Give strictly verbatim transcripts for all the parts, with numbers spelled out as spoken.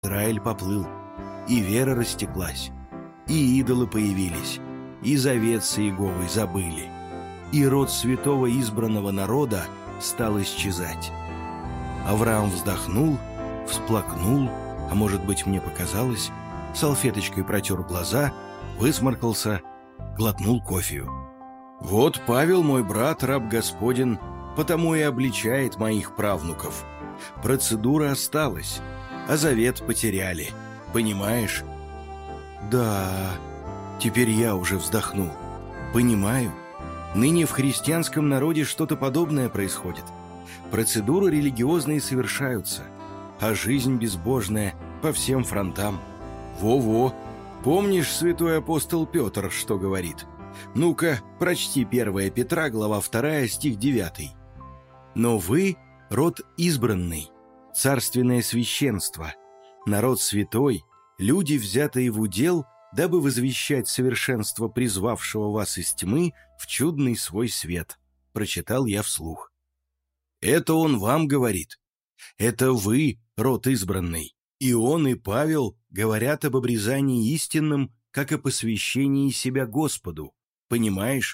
Израиль поплыл, и вера растеклась, и идолы появились, и завет с Иеговой забыли, и род святого избранного народа стал исчезать. Авраам вздохнул, всплакнул, а может быть, мне показалось, салфеточкой протер глаза, высморкался, глотнул кофею. «Вот Павел, мой брат, раб Господен, потому и обличает моих правнуков. Процедура осталась, а завет потеряли. Понимаешь?» «Да, теперь я уже вздохнул. Понимаю. Ныне в христианском народе что-то подобное происходит. Процедуры религиозные совершаются, а жизнь безбожная по всем фронтам. Во-во! Помнишь, святой апостол Петр что говорит? Ну-ка, прочти первое Петра, глава вторая, стих девятый. «Но вы — род избранный, царственное священство, народ святой, люди, взятые в удел, дабы возвещать совершенство призвавшего вас из тьмы в чудный свой свет», — прочитал я вслух. Это он вам говорит. Это вы, род избранный. И он, и Павел говорят об обрезании истинном, как о посвящении себя Господу. Понимаешь?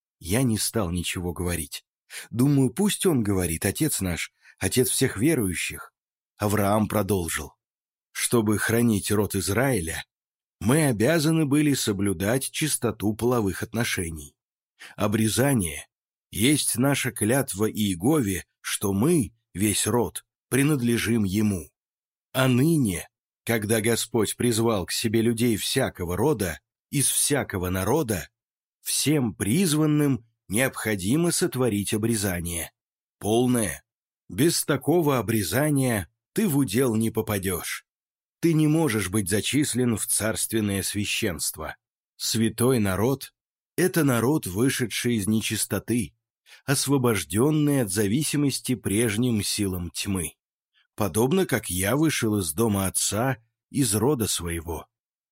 Я не стал ничего говорить. Думаю, пусть он говорит, отец наш, отец всех верующих. Авраам продолжил. Чтобы хранить род Израиля, мы обязаны были соблюдать чистоту половых отношений. Обрезание есть наша клятва Иегове, что мы, весь род, принадлежим Ему. А ныне, когда Господь призвал к себе людей всякого рода, из всякого народа, всем призванным необходимо сотворить обрезание. Полное. Без такого обрезания ты в удел не попадешь. Ты не можешь быть зачислен в царственное священство. Святой народ — это народ, вышедший из нечистоты, освобожденный от зависимости прежним силам тьмы, подобно как я вышел из дома отца, из рода своего.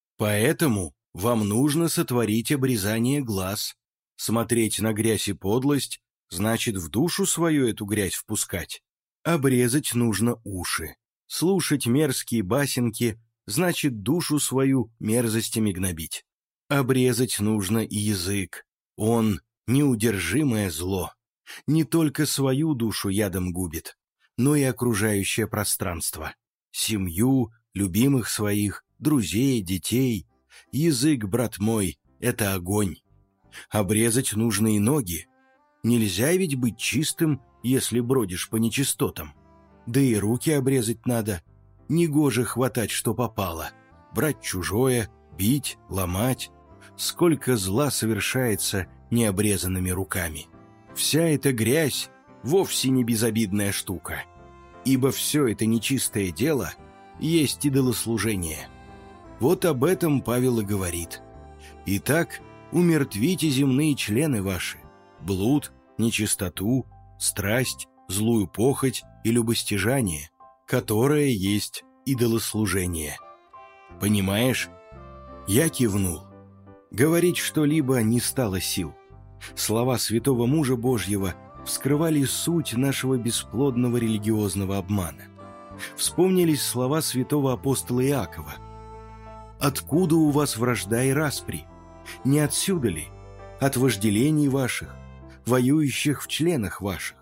Поэтому вам нужно сотворить обрезание глаз. Смотреть на грязь и подлость значит в душу свою эту грязь впускать. Обрезать нужно уши. Слушать мерзкие басенки значит душу свою мерзостями гнобить. Обрезать нужно и язык. Он — неудержимое зло. Не только свою душу ядом губит, но и окружающее пространство. Семью, любимых своих, друзей, детей. Язык, брат мой, — это огонь. Обрезать нужно и ноги. Нельзя ведь быть чистым, если бродишь по нечистотам. Да и руки обрезать надо. Негоже хватать, что попало. Брать чужое, бить, ломать. Сколько зла совершается необрезанными руками. Вся эта грязь вовсе не безобидная штука, ибо все это нечистое дело есть идолослужение. Вот об этом Павел и говорит. Итак, умертвите земные члены ваши, блуд, нечистоту, страсть, злую похоть и любостяжание, которое есть идолослужение. Понимаешь? Я кивнул. Говорить что-либо не стало сил. Слова святого мужа Божьего вскрывали суть нашего бесплодного религиозного обмана. Вспомнились слова святого апостола Иакова. «Откуда у вас вражда и распри? Не отсюда ли? От вожделений ваших, воюющих в членах ваших?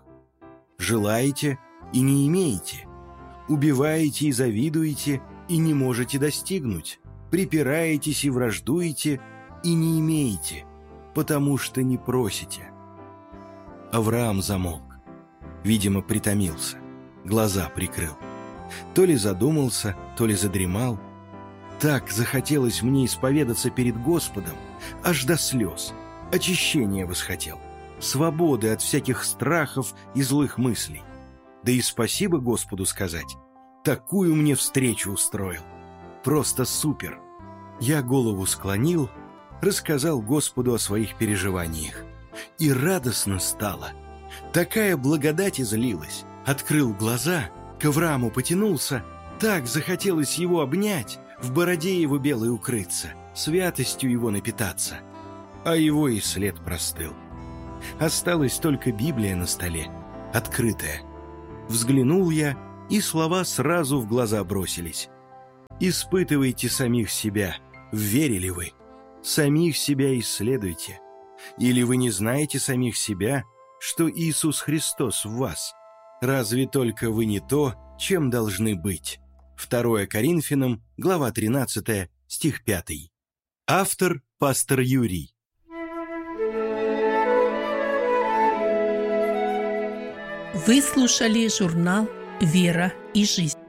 Желаете и не имеете, убиваете и завидуете и не можете достигнуть, припираетесь и враждуете и не имеете, потому что не просите». Авраам замолк. Видимо, притомился, глаза прикрыл. То ли задумался, то ли задремал. Так захотелось мне исповедаться перед Господом, аж до слез. Очищения восхотел, свободы от всяких страхов и злых мыслей. Да и спасибо Господу сказать. Такую мне встречу устроил. Просто супер. Я голову склонил, рассказал Господу о своих переживаниях. И радостно стало. Такая благодать излилась. Открыл глаза, к Аврааму потянулся. Так захотелось его обнять, в бороде его белой укрыться, святостью его напитаться. А его и след простыл. Осталась только Библия на столе, открытая. Взглянул я, и слова сразу в глаза бросились. Испытывайте самих себя, верили вы. Самих себя исследуйте. Или вы не знаете самих себя, что Иисус Христос в вас? Разве только вы не то, чем должны быть? второе Коринфянам, глава тринадцатая, стих пятый. Автор – пастор Юрий. Вы слушали журнал «Вера и жизнь».